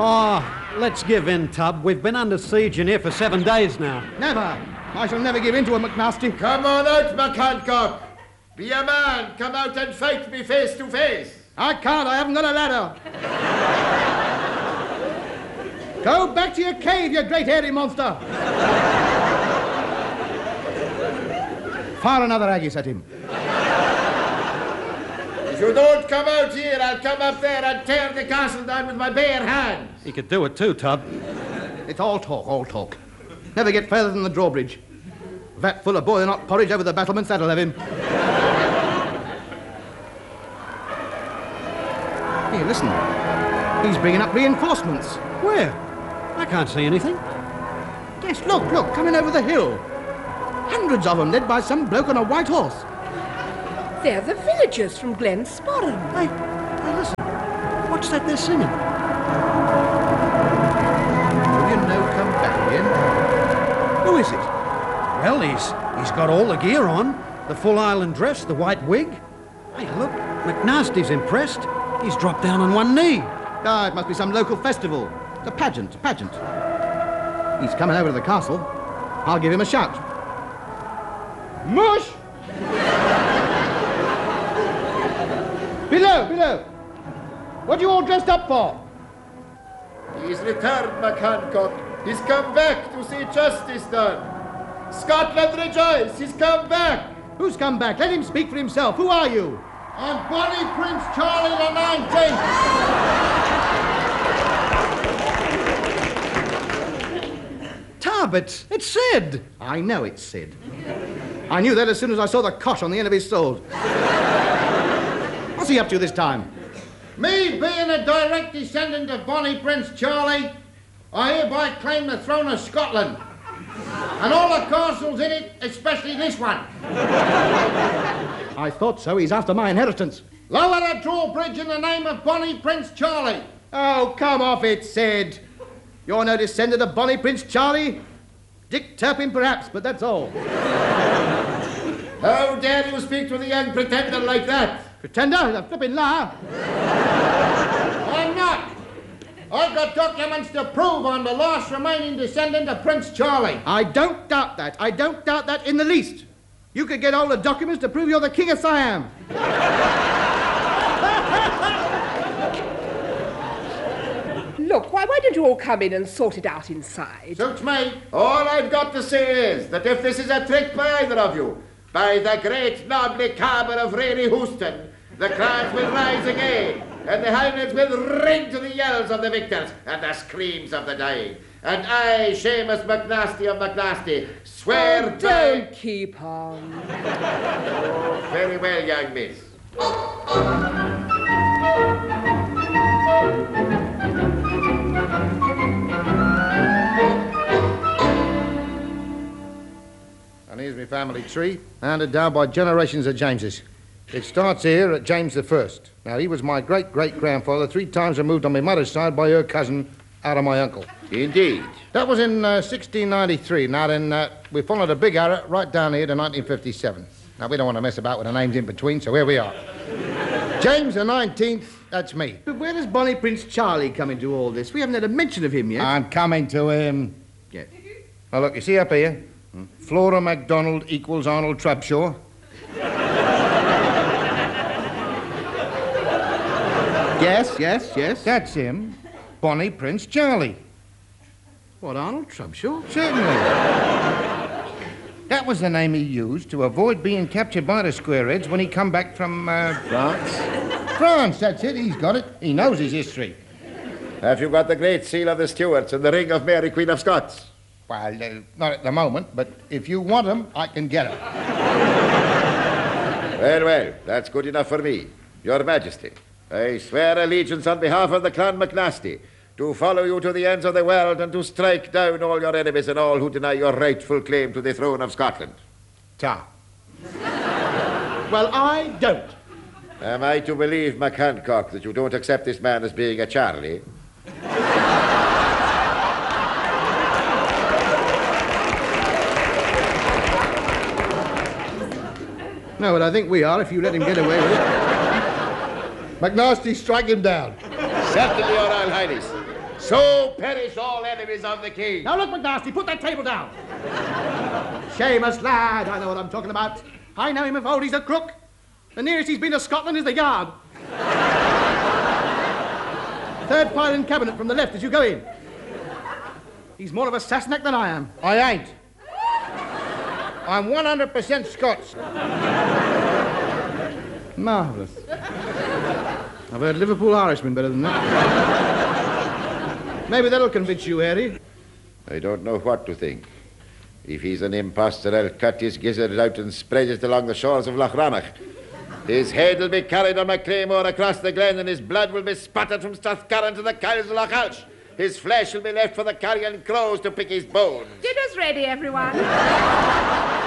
Oh, let's give in, Tub. We've been under siege in here for 7 days now. Never. I shall never give in to a McNasty. Come on out, McHancock. Be a man. Come out and fight me face to face. I can't. I haven't got a ladder. Go back to your cave, you great hairy monster. Fire another haggis at him. If you don't come out here, I'll come up there and tear the castle down with my bare hands. You could do it too, Tub. It's all talk, all talk. Never get further than the drawbridge. Vat full of boiling hot porridge over the battlements, that'll have him. Here, listen. He's bringing up reinforcements. Where? I can't see anything. Yes, look, coming over the hill. Hundreds of them, led by some bloke on a white horse. They're the villagers from Glen Sporran. Hey, listen. What's that they're singing? Will you no come back again? Who is it? Well, he's got all the gear on. The full island dress, the white wig. Hey, look, McNasty's impressed. He's dropped down on one knee. Ah, it must be some local festival. It's a pageant. He's coming over to the castle. I'll give him a shout. Mush! Below! What are you all dressed up for? He's returned, McHancock. He's come back to see justice done. Scotland rejoice! He's come back! Who's come back? Let him speak for himself. Who are you? I'm Bonnie Prince Charlie the 19th. Tub, it's Sid. I know it's Sid. I knew that as soon as I saw the cosh on the end of his sword. What's he up to this time? Me being a direct descendant of Bonnie Prince Charlie, I hereby claim the throne of Scotland. And all the castles in it, especially this one. I thought so. He's after my inheritance. Lower the drawbridge in the name of Bonnie Prince Charlie. Oh, come off it, Sid. You're no descendant of Bonnie Prince Charlie. Dick Turpin, perhaps, but that's all. How dare you speak to the young pretender like that? Pretender? A flippin' liar. I'm not. I've got documents to prove I'm the last remaining descendant of Prince Charlie. I don't doubt that. I don't doubt that in the least. You could get all the documents to prove you're the King of Siam. Look, why don't you all come in and sort it out inside? Suits me. All I've got to say is that if this is a trick by either of you, by the great noble caber of Rary Houston, the crowds will rise again, and the Highlands will ring to the yells of the victors and the screams of the dying. And I, Seamus McNasty of McNasty, swear by... Don't keep on. Oh, very well, young miss. And here's my family tree, handed down by generations of Jameses. It starts here at James I. Now, he was my great-great-grandfather, 3 times removed on my mother's side by her cousin, out of my uncle. Indeed. That was in 1693. Now, then, we followed a big arrow right down here to 1957. Now, we don't want to mess about with the names in between, so here we are. James the 19th, that's me. But where does Bonnie Prince Charlie come into all this? We haven't had a mention of him yet. I'm coming to him. Yeah. Now, look, you see up here? Flora MacDonald equals Arnold Trubshaw. Yes. That's him. Bonnie Prince Charlie. What, Arnold Trubshaw? Certainly. That was the name he used to avoid being captured by the Squareheads when he come back from, France? France, that's it. He's got it. He knows his history. Have you got the Great Seal of the Stuarts and the Ring of Mary, Queen of Scots? Well, not at the moment, but if you want them, I can get them. Well, that's good enough for me. Your Majesty, I swear allegiance on behalf of the Clan McNasty to follow you to the ends of the world and to strike down all your enemies and all who deny your rightful claim to the throne of Scotland. Ta. Well, I don't. Am I to believe, McHancock, that you don't accept this man as being a Charlie? No, but I think we are, if you let him get away with it. McNasty, strike him down. Certainly, Your Royal Highness. So perish all enemies of the king. Now look, McNasty, put that table down. Seamus lad, I know what I'm talking about. I know him of old, he's a crook. The nearest he's been to Scotland is the Yard. Third pile in cabinet from the left as you go in. He's more of a Sassenach than I am. I ain't. I'm 100% Scots. Marvellous. I've heard Liverpool Irishman better than that. Maybe that'll convince you, Harry. I don't know what to think. If he's an impostor, I'll cut his gizzard out and spread it along the shores of Loch Rannoch. His head will be carried on my claymore across the glen, and his blood will be spattered from Strathcarron to the Kyles of Loch Alsh. His flesh will be left for the carrion crows to pick his bones. Dinner's ready, everyone.